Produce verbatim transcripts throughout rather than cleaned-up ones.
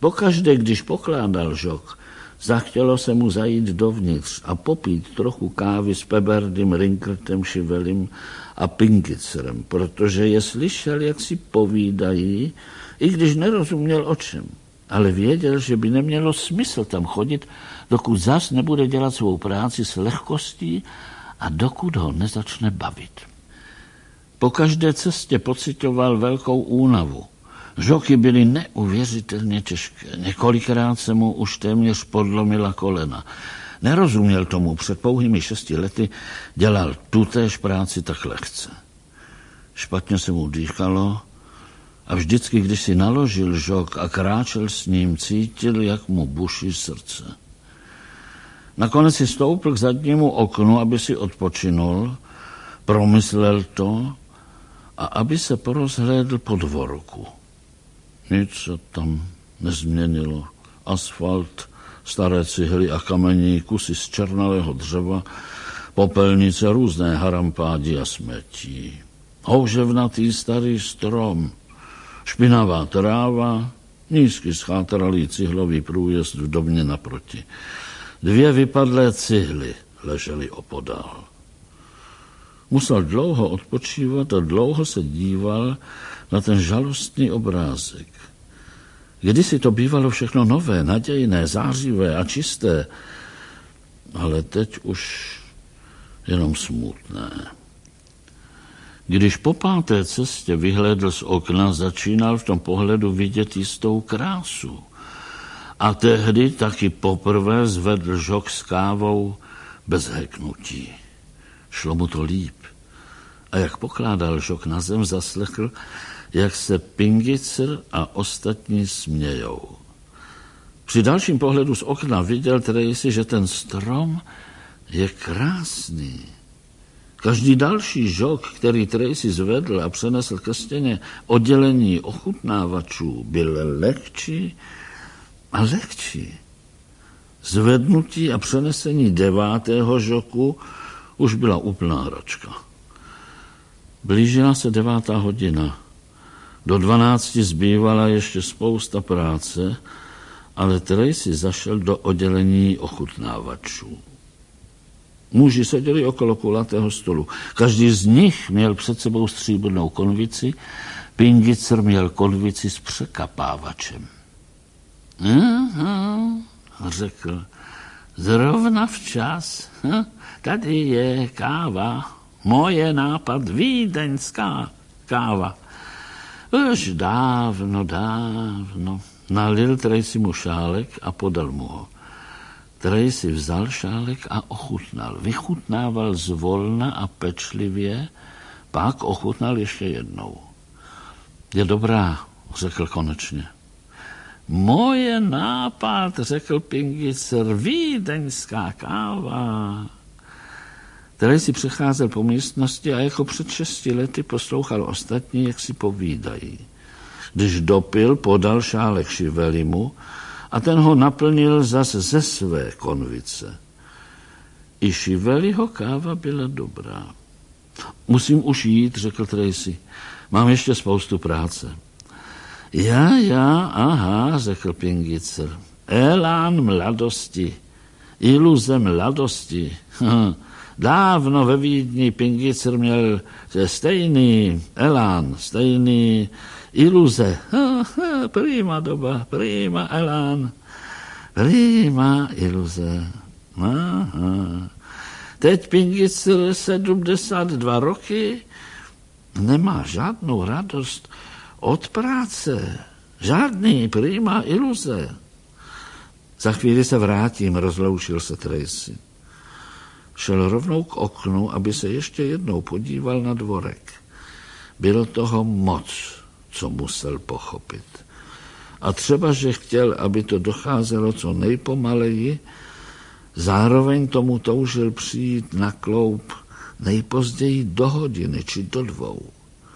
Pokaždé, když pokládal žok, zachtělo se mu zajít dovnitř a popít trochu kávy s Peberdym, Rinkertem, Šivelim a Pingitzerem, protože je slyšel, jak si povídají, i když nerozuměl o čem. Ale věděl, že by nemělo smysl tam chodit, dokud zas nebude dělat svou práci s lehkostí a dokud ho nezačne bavit. Po každé cestě pocitoval velkou únavu. Žoky byly neuvěřitelně těžké. Několikrát se mu už téměř podlomila kolena. Nerozuměl tomu, před pouhými šesti lety dělal tutéž práci tak lehce. Špatně se mu dýchalo a vždycky, když si naložil žok a kráčel s ním, cítil, jak mu buší srdce. Nakonec si stoupl k zadnímu oknu, aby si odpočinul, promyslel to a aby se porozhlédl po dvorku. Nic se tam nezměnilo. Asfalt, staré cihly a kamení, kusy z černavého dřeva, popelnice, různé harampádi a smetí. Houževnatý starý strom, špinavá tráva, nízký schátralý cihlový průjezd v domě naproti. Dvě vypadlé cihly ležely opodál. Musel dlouho odpočívat a dlouho se díval na ten žalostný obrázek. Kdysi to bývalo všechno nové, nadějné, zářivé a čisté, ale teď už jenom smutné. Když po páté cestě vyhlédl z okna, začínal v tom pohledu vidět jistou krásu. A tehdy taky poprvé zvedl žok s kávou bez heknutí. Šlo mu to líp. A jak pokládal žok na zem, zaslechl, jak se Pingitzer a ostatní smějou. Při dalším pohledu z okna viděl Tracy, že ten strom je krásný. Každý další žok, který Tracy zvedl a přenesl ke stěně oddělení ochutnávačů, byl lehčí a lehčí. Zvednutí a přenesení devátého žoku už byla úplná hračka. Blížila se devátá hodina. Do dvanácti zbývala ještě spousta práce, ale Tracy zašel do oddělení ochutnávačů. Muži seděli okolo kulatého stolu. Každý z nich měl před sebou stříbrnou konvici, Pingitzer měl konvici s překapávačem. Aha, řekl, zrovna včas, tady je káva, moje nápad, vídeňská káva. Už dávno, dávno. Nalil Tracy mu šálek a podal mu ho. Tracy vzal šálek a ochutnal. Vychutnával zvolna a pečlivě, pak ochutnal ještě jednou. Je dobrá, řekl konečně. Moje nápad, řekl Pingitzer, vídeňská káva. Tracy přecházel po místnosti a jako před šesti lety poslouchal ostatní, jak si povídají. Když dopil, podal šálek Šivelimu a ten ho naplnil zase ze své konvice. I Šiveliho káva byla dobrá. Musím už jít, řekl Tracy. Mám ještě spoustu práce. Já, já, aha, řekl Pingitzer. Elán mladosti, iluze mladosti. Dávno ve Vídni Pingitzer měl stejný elán, stejný iluze. Prima doba, prima elán, prima iluze. Aha. Teď Pingitzer sedmdesát dva roky nemá žádnou radost od práce. Žádný prima iluze. Za chvíli se vrátím, rozloučil se Tracy. Šel rovnou k oknu, aby se ještě jednou podíval na dvorek. Bylo toho moc, co musel pochopit. A třeba, že chtěl, aby to docházelo co nejpomaleji, zároveň tomu toužil přijít na kloup nejpozději do hodiny či do dvou.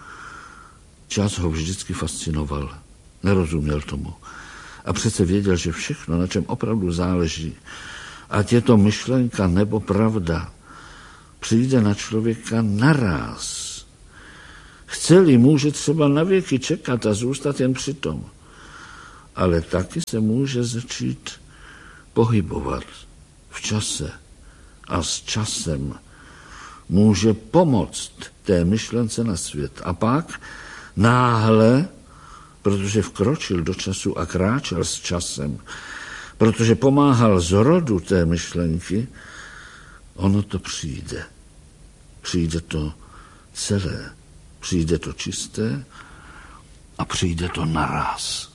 Čas ho vždycky fascinoval. Nerozuměl tomu. A přece věděl, že všechno, na čem opravdu záleží, ať je to myšlenka nebo pravda, přijde na člověka naráz. Chce-li, může třeba navěky čekat a zůstat jen při tom. ale taky se může začít pohybovat v čase a s časem může pomoct té myšlence na svět. A pak náhle, protože vkročil do času a kráčel s časem, protože pomáhal zrodu té myšlenky, ono to přijde. Přijde to celé, přijde to čisté a přijde to naraz.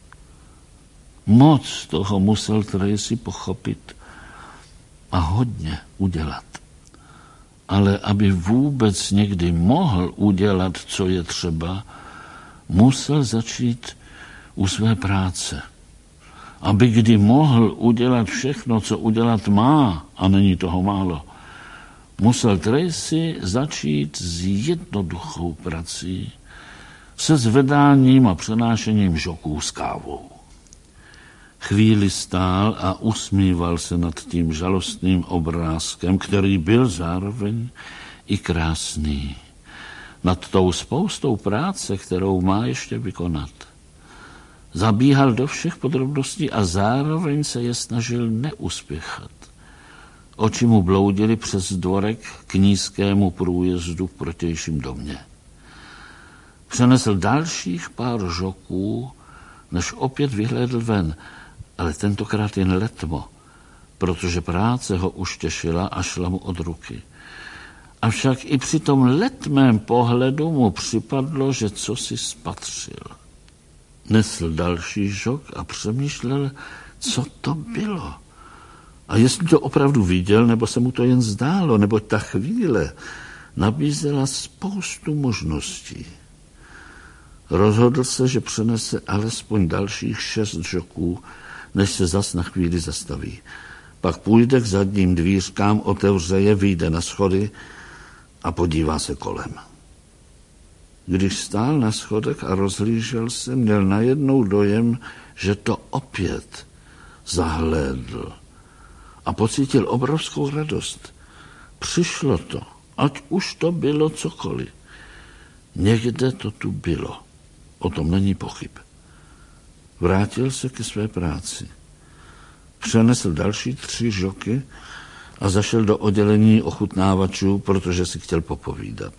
Moc toho musel Tracy pochopit a hodně udělat. Ale aby vůbec někdy mohl udělat, co je třeba, musel začít u své práce. Aby kdy mohl udělat všechno, co udělat má, a není toho málo, musel Tracy začít s jednoduchou prací, se zvedáním a přenášením žoků s kávou. Chvíli stál a usmíval se nad tím žalostným obrázkem, který byl zároveň i krásný. Nad tou spoustou práce, kterou má ještě vykonat. Zabíhal do všech podrobností a zároveň se je snažil neuspěchat. Oči mu bloudily přes dvorek k nízkému průjezdu v protějším domě. Přenesl dalších pár žoků, než opět vyhlédl ven, ale tentokrát jen letmo, protože práce ho už těšila a šla mu od ruky. Avšak i při tom letmém pohledu mu připadlo, že cosi spatřil. Nesl další žok a přemýšlel, co to bylo. A jestli to opravdu viděl, nebo se mu to jen zdálo, nebo ta chvíle nabízela spoustu možností. Rozhodl se, že přenese alespoň dalších šest žoků, než se zas na chvíli zastaví. Pak půjde k zadním dvířkám, otevře je, vyjde na schody a podívá se kolem. Když stál na schodech a rozhlížel se, měl najednou dojem, že to opět zahlédl a pocítil obrovskou radost. Přišlo to, ať už to bylo cokoliv. Někde to tu bylo, o tom není pochyb. Vrátil se ke své práci. Přenesl další tři žoky a zašel do oddělení ochutnávačů, protože si chtěl popovídat.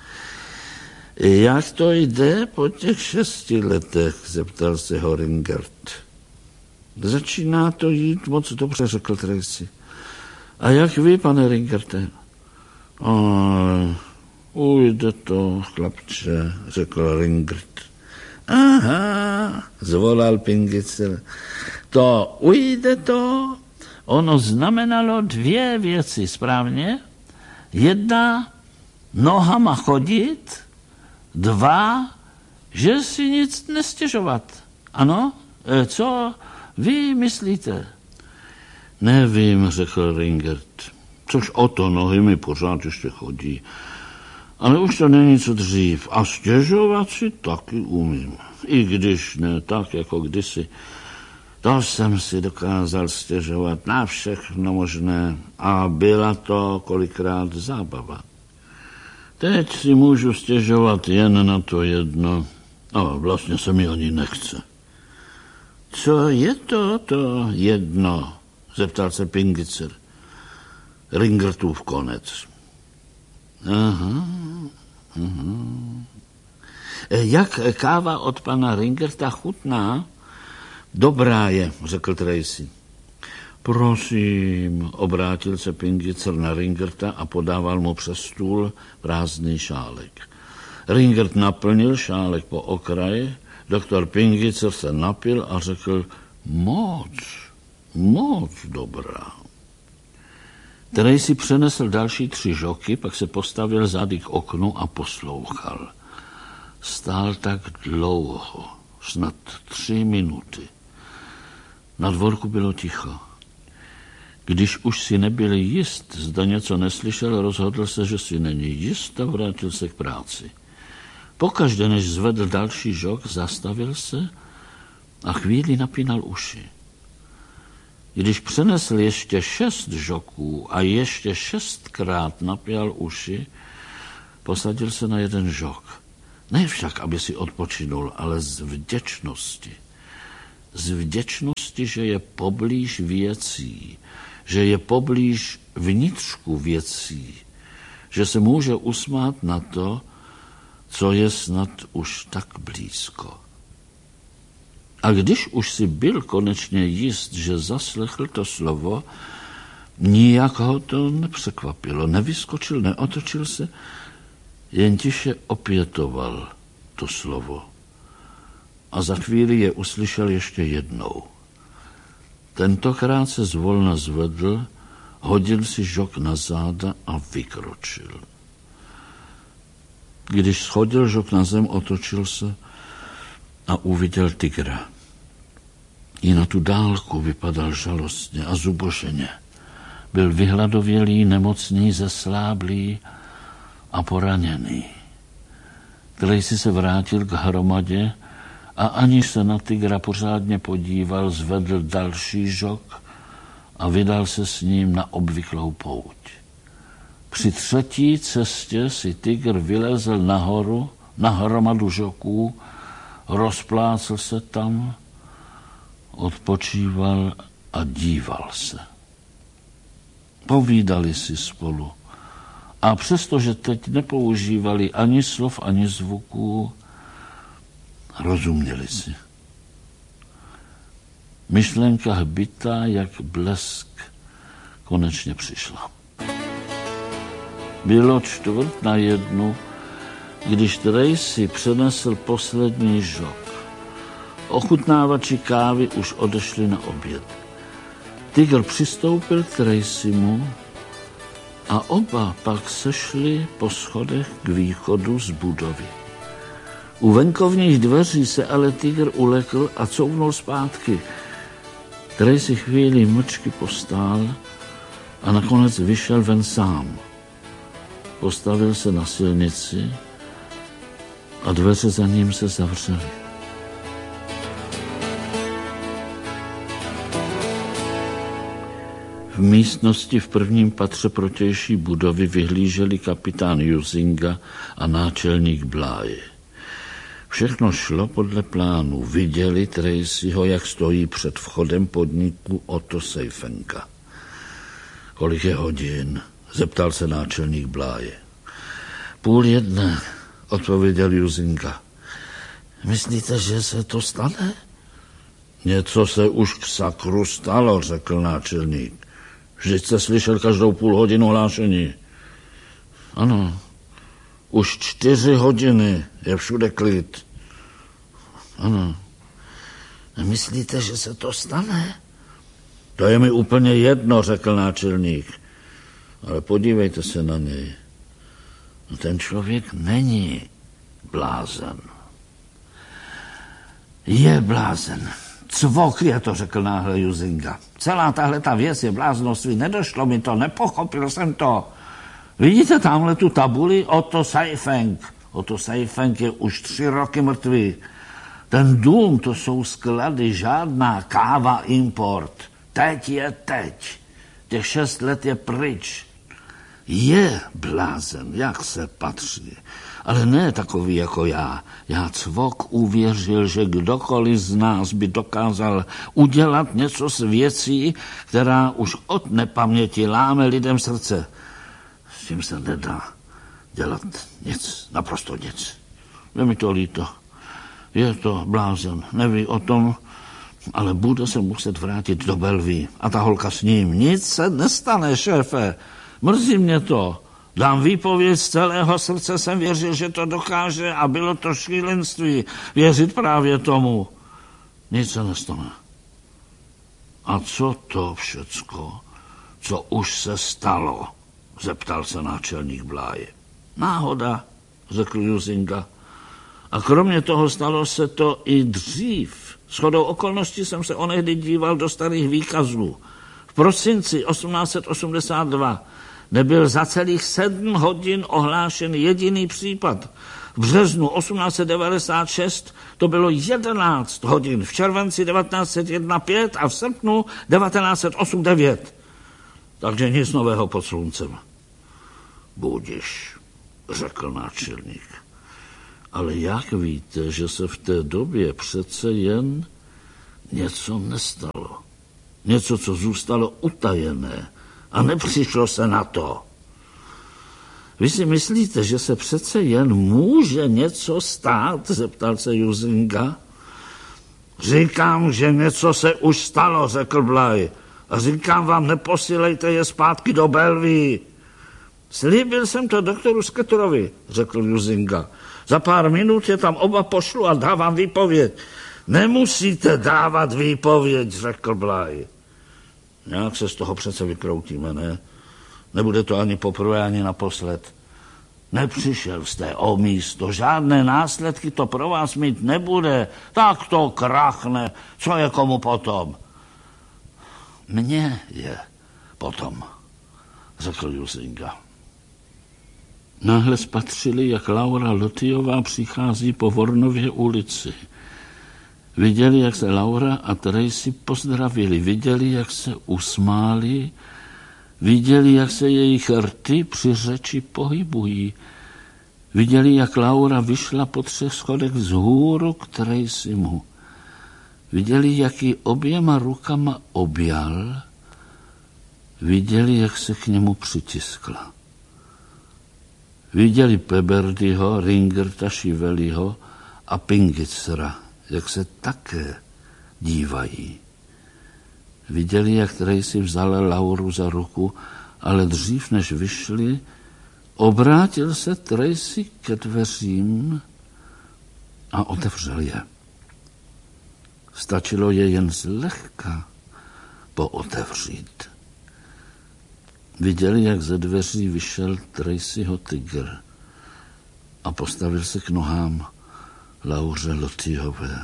Jak to jde po těch šesti letech, zeptal se ho Ringert. Začíná to jít moc dobře, řekl Tracy. A jak vy, pane Ringerte? Ujde to, chlapče, řekl Ringert. Aha, zvolal Pingicer. To ujde to, ono znamenalo dvě věci, správně? Jedna, nohama chodit, dva, že si nic nestěžovat. Ano? E, co vy myslíte? Nevím, řekl Ringert. Což o to nohy mi pořád ještě chodí. Ale už to není co dřív. A stěžovat si taky umím. I když ne tak, jako kdysi. To jsem si dokázal stěžovat na všechno možné. A byla to kolikrát zábava. Teď si můžu stěžovat jen na to jedno. A vlastně se mi ani nechce. Co je to, to jedno? Zeptal se Pingicer. Ringertův konec. Aha, aha. Jak káva od pana Ringerta chutná? Dobrá je, řekl Tracy. Prosím, obrátil se Pingicer na Ringerta a podával mu přes stůl prázdný šálek. Ringert naplnil šálek po okraji, doktor Pingicer se napil a řekl, moc, moc dobrá. Tracy přenesl další tři žoky, pak se postavil zády k oknu a poslouchal. Stál tak dlouho, snad tři minuty. Na dvorku bylo ticho. Když už si nebyl jist, zda něco neslyšel, rozhodl se, že si není jist a vrátil se k práci. Pokaždé, než zvedl další žok, zastavil se a chvíli napínal uši. Když přenesl ještě šest žoků a ještě šestkrát napěl uši, posadil se na jeden žok. Ne však, aby si odpočinul, ale z vděčnosti. z vděčnosti, že je poblíž věcí, že je poblíž vnitřku věcí, že se může usmát na to, co je snad už tak blízko. A když už si byl konečně jist, že zaslechl to slovo, nijak ho to nepřekvapilo. Nevyskočil, neotočil se, jen tiše opětoval to slovo. A za chvíli je uslyšel ještě jednou. Tentokrát se zvolna zvedl, hodil si žok na záda a vykročil. Když schodil žok na zem, otočil se a uviděl tygra. I na tu dálku vypadal žalostně a zuboženě. Byl vyhladovělý, nemocný, zesláblý a poraněný. Tracy se vrátil k hromadě a aniž se na tygra pořádně podíval, zvedl další žok a vydal se s ním na obvyklou pouť. Při třetí cestě si tygr vylezl nahoru, na hromadu žoků, rozplácl se tam, odpočíval a díval se. Povídali si spolu a přestože teď nepoužívali ani slov, ani zvuků, rozuměli si. Myšlenka hbitá jak blesk konečně přišla. Bylo čtvrt na jednu, když Tracy přenesl poslední žok. Ochutnávači kávy už odešli na oběd. Tygr přistoupil k Tracymu a oba pak sešli po schodech k východu z budovy. U venkovních dveří se ale tygr ulekl a couvnul zpátky. Tracy chvíli mlčky postál a nakonec vyšel ven sám. Postavil se na silnici a dveře za ním se zavřely. V místnosti v prvním patře protější budovy vyhlíželi kapitán Jusinga a náčelník Bláje. Všechno šlo podle plánu. Viděli Tracyho, jak stojí před vchodem podniku Otto Seifenka. Kolik je hodin? Zeptal se náčelník Bláje. Půl jedné, odpověděl Jusinga. Myslíte, že se to stane? Něco se už k sakru stalo, řekl náčelník. Vždyť jste slyšel každou půl hodinu hlášení. Ano, už čtyři hodiny je všude klid. Ano. Myslíte, že se to stane? To je mi úplně jedno, řekl náčelník. Ale podívejte se na něj. Ten člověk není blázen. Je blázen. Cvok je to, řekl náhle Jusinga. Celá tahle ta věc je bláznoství. Nedošlo mi to, nepochopil jsem to. Vidíte tamhle tu tabuli? Otto Seifenk. Otto Seifenk je už tři roky mrtvý. Ten dům, to jsou sklady, žádná káva import. Teď je teď. Těch šest let je pryč. Je blázen, jak se patří. Ale ne takový jako já. Já Cvok uvěřil, že kdokoliv z nás by dokázal udělat něco s věcí, která už od nepaměti láme lidem srdce. S tím se nedá dělat nic, naprosto nic. Je mi to líto. Je to blázen, neví o tom, ale bude se muset vrátit do Bellevue. A ta holka s ním. Nic se nestane, šéfe. Mrzí mě to. Dám výpověď z celého srdce, jsem věřil, že to dokáže a bylo to šílenství věřit právě tomu. Nic se nestane. A co to všecko, co už se stalo? Zeptal se náčelník Bláje. Náhoda, řekl Jusinga. A kromě toho stalo se to i dřív. Shodou okolností jsem se onehdy díval do starých výkazů. V prosinci osmnáct set osmdesát dva nebyl za celých sedm hodin ohlášen jediný případ. V březnu osmnáct set devadesát šest to bylo jedenáct hodin, v červenci devatenáct set jedna pět a v srpnu devatenáct set osm devět. Takže nic nového pod sluncem. Budiš, řekl náčelník. Ale jak víte, že se v té době přece jen něco nestalo. Něco, co zůstalo utajené a nepřišlo se na to. Vy si myslíte, že se přece jen může něco stát? Zeptal se Juzinga. Říkám, že něco se už stalo, řekl Bligh. A říkám vám, neposílejte je zpátky do Bellevue. Slíbil jsem to doktoru Sketterovi, řekl Juzinga. Za pár minut je tam oba pošlu a dávám výpověď. Nemusíte dávat výpověď, řekl Bligh. Nějak se z toho přece vykroutíme, ne? Nebude to ani poprvé, ani naposled. Nepřišel jste o místo, žádné následky to pro vás mít nebude. Tak to krachne, co je komu potom? Mně je potom, řekl Juzinga. Náhle spatřili, jak Laura Lothiová přichází po Vornově ulici. Viděli, jak se Laura a Tracy pozdravili, viděli, jak se usmáli, viděli, jak se jejich rty při řeči pohybují. Viděli, jak Laura vyšla po třech schodech vzhůru k Tracymu. Viděli, jak ji oběma rukama objal. Viděli, jak se k němu přitiskla. Viděli Peberdyho, Ringerta, Shiveliho a Pingitzera, jak se také dívají. Viděli, jak Tracy vzala Lauru za ruku, ale dřív než vyšli, obrátil se Tracy ke dveřím a otevřel je. Stačilo je jen zlehka pootevřít. Viděli, jak ze dveří vyšel Tracyho tygr a postavil se k nohám Lauře Lothiové.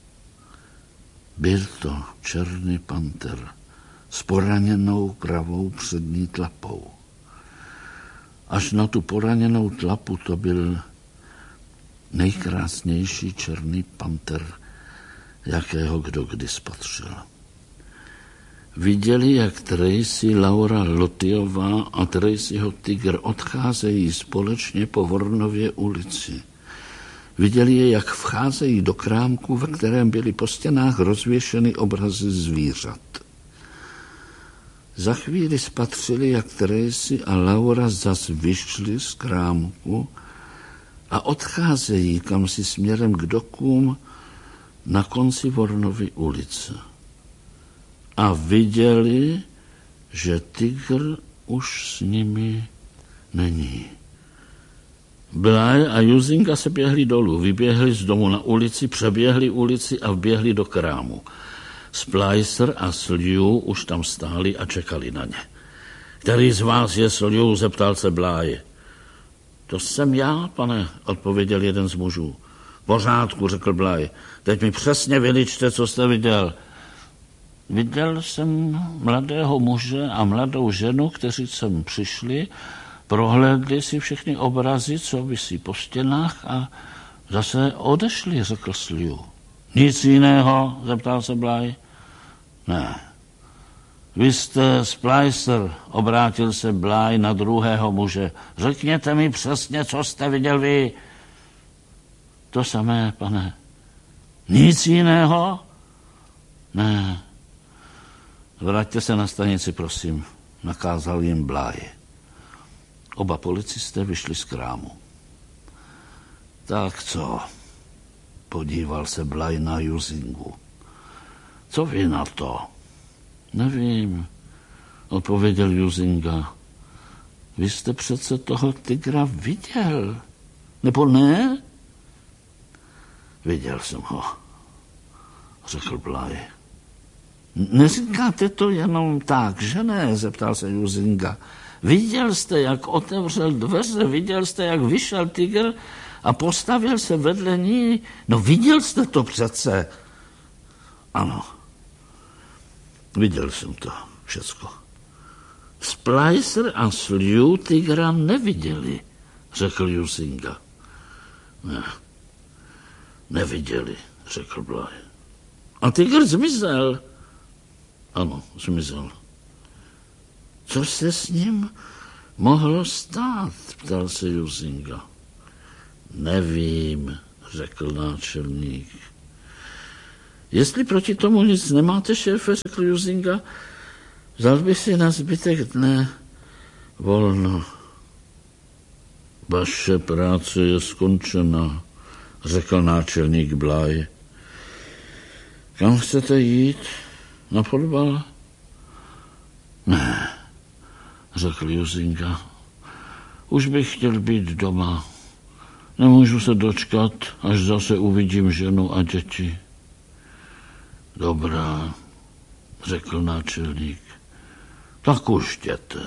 Byl to černý panter s poraněnou pravou přední tlapou. Až na tu poraněnou tlapu to byl nejkrásnější černý panter, jakého kdo kdy spatřil. Viděli, jak Tracy, Laura Lothiová a Tracyho tygr odcházejí společně po Vornově ulici. Viděli je, jak vcházejí do krámku, ve kterém byly po stěnách rozvěšeny obrazy zvířat. Za chvíli spatřili, jak Tracy a Laura zas vyšli z krámku a odcházejí kamsi směrem k dokům na konci Vornovy ulice. A viděli, že tygr už s nimi není. Bligh a Juzinga se běhli dolů, vyběhli z domu na ulici, přeběhli ulici a vběhli do krámu. Splicer a Slew už tam stáli a čekali na ně. Který z vás je Slew? Zeptal se Bligh. To jsem já, pane, odpověděl jeden z mužů. V pořádku, řekl Bligh. Teď mi přesně vyličte, co jste viděl. Viděl jsem mladého muže a mladou ženu, kteří sem přišli, prohlédli si všechny obrazy, co visí po stěnách a zase odešli, řekl Slew. Nic jiného, zeptal se Bligh. Ne. Vy jste Splicer, obrátil se Bligh na druhého muže. Řekněte mi přesně, co jste viděl vy. To samé, pane. Nic jiného? Ne. Vraťte se na stanici, prosím, nakázal jim Bligh. Oba policisté vyšli z krámu. Tak co? Podíval se Bligh na Juzingu. Co vy na to? Nevím, odpověděl Juzinga. Vy jste přece toho tygra viděl, nebo ne? Viděl jsem ho, řekl Bligh. Neříkáte to jenom tak, že ne? Zeptal se Juzinga. Viděl jste, jak otevřel dveře, viděl jste, jak vyšel tygr a postavil se vedle ní. No viděl jste to přece. Ano, viděl jsem to všecko. Splicer a Slew tygra neviděli, řekl Juzinga. Ne, neviděli, řekl Bligh. A tygr zmizel. Ano, zmizel. Co se s ním mohlo stát, ptal se Juzinga. Nevím, řekl náčelník. Jestli proti tomu nic nemáte, šéfe, řekl Juzinga, vzal by si na zbytek dne volno. Vaše práce je skončena, řekl náčelník Blaj. Kam chcete jít? Na fotbal? Ne, řekl Juzinga. Už bych chtěl být doma. Nemůžu se dočkat, až zase uvidím ženu a děti. Dobrá, řekl náčelník. Tak už jděte.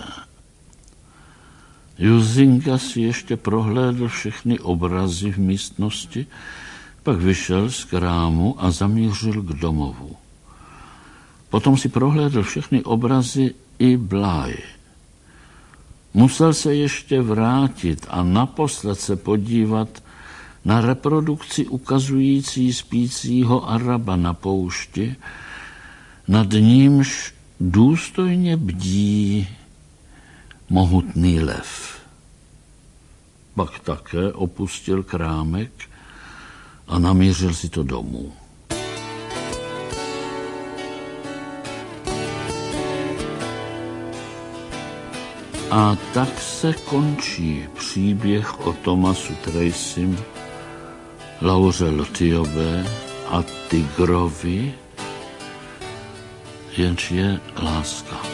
Juzinga si ještě prohlédl všechny obrazy v místnosti, pak vyšel z krámu a zamířil k domovu. Potom si prohlédl všechny obrazy i Blaj. Musel se ještě vrátit a naposled se podívat na reprodukci ukazující spícího Araba na poušti, nad nímž důstojně bdí mohutný lev. Pak také opustil krámek a namířil si to domů. A tak se končí příběh o Thomasu Tracym, Lauře Lothiové a tygrovi, jenž je láska.